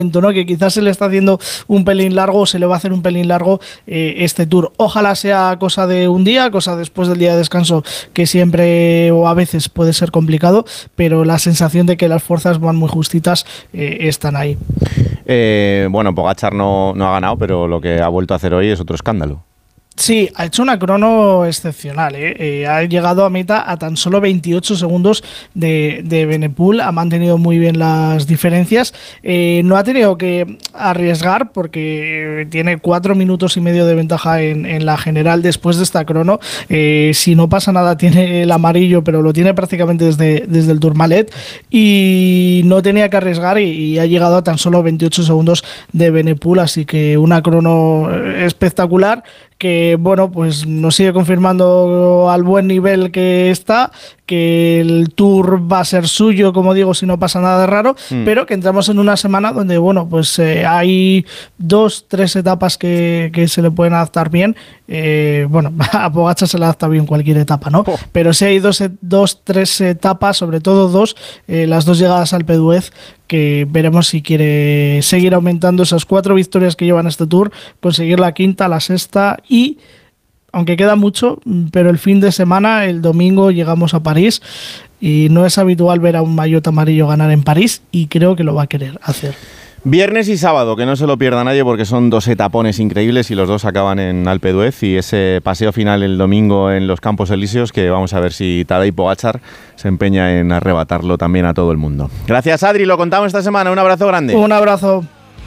¿no? Que quizás se le está haciendo un pelín largo o se le va a hacer un pelín largo este Tour. Ojalá sea cosa de un día, cosa después del día de descanso, que siempre o a veces puede ser complicado, pero la sensación de que las fuerzas van muy justitas están ahí. Bueno, Pogačar no ha ganado, pero lo que ha vuelto a hacer hoy es otro escándalo. Sí, ha hecho una crono excepcional, ha llegado a meta a tan solo 28 segundos de Benepul, ha mantenido muy bien las diferencias, no ha tenido que arriesgar porque tiene 4 minutos y medio de ventaja en la general después de esta crono. Si no pasa nada tiene el amarillo, pero lo tiene prácticamente desde el Tourmalet, y no tenía que arriesgar y ha llegado a tan solo 28 segundos de Benepul, así que una crono espectacular que, bueno, pues nos sigue confirmando al buen nivel que está, que el Tour va a ser suyo, como digo, si no pasa nada de raro, pero que entramos en una semana donde, bueno, pues hay 2-3 etapas que se le pueden adaptar bien. Bueno, a Pogačar se le adapta bien cualquier etapa, ¿no? Pero sí hay 2-3 etapas, sobre todo 2, las 2 llegadas al Alpe d'Huez, que veremos si quiere seguir aumentando esas 4 victorias que llevan este Tour, conseguir la quinta, la sexta y, aunque queda mucho, pero el fin de semana, el domingo, llegamos a París y no es habitual ver a un maillot amarillo ganar en París y creo que lo va a querer hacer. Viernes y sábado, que no se lo pierda nadie porque son 2 etapones increíbles y los 2 acaban en Alpe d'Huez, y ese paseo final el domingo en los Campos Elíseos, que vamos a ver si Tadej Pogačar se empeña en arrebatarlo también a todo el mundo. Gracias, Adri, lo contamos esta semana, un abrazo grande. Un abrazo.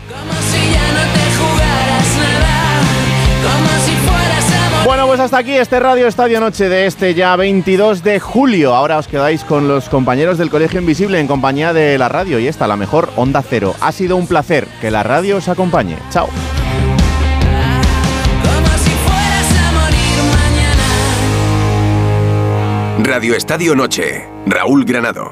Bueno, pues hasta aquí este Radio Estadio Noche de este ya 22 de julio. Ahora os quedáis con los compañeros del Colegio Invisible en compañía de la radio y esta, la mejor Onda Cero. Ha sido un placer, que la radio os acompañe. Chao. Radio Estadio Noche, Raúl Granado.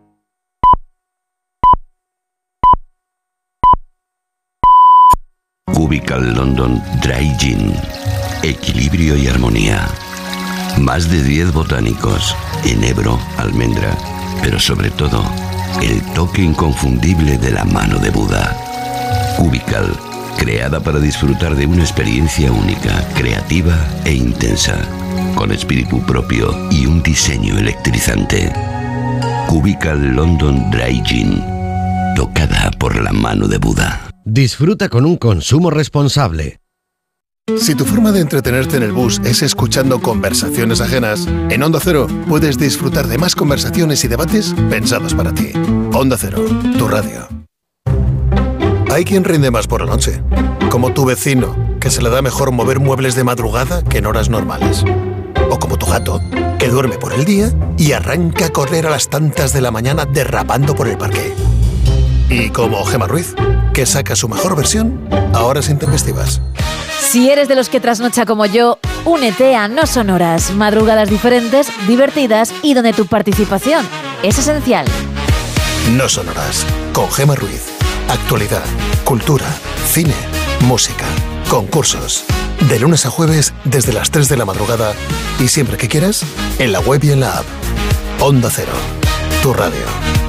Cubical London Dry Gin. Equilibrio y armonía. Más de 10 botánicos, enebro, almendra, pero sobre todo, el toque inconfundible de la mano de Buda. Cubical, creada para disfrutar de una experiencia única, creativa e intensa, con espíritu propio y un diseño electrizante. Cubical London Dry Gin, tocada por la mano de Buda. Disfruta con un consumo responsable. Si tu forma de entretenerte en el bus es escuchando conversaciones ajenas, en Onda Cero puedes disfrutar de más conversaciones y debates pensados para ti. Onda Cero, tu radio. Hay quien rinde más por la noche, como tu vecino, que se le da mejor mover muebles de madrugada que en horas normales. O como tu gato, que duerme por el día y arranca a correr a las tantas de la mañana derrapando por el parque. Y como Gemma Ruiz, que saca su mejor versión a horas intempestivas. Si eres de los que trasnocha como yo, únete a No Sonoras, madrugadas diferentes, divertidas y donde tu participación es esencial. No Sonoras, con Gemma Ruiz. Actualidad, cultura, cine, música, concursos. De lunes a jueves desde las 3 de la madrugada y siempre que quieras, en la web y en la app. Onda Cero, tu radio.